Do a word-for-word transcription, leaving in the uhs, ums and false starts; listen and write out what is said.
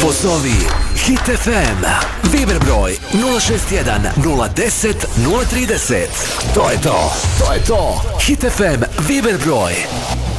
Pozovi Hit F M. Viber broj nula šest jedan nula deset nula trideset. To je to. To je to. Hit F M Viber broj.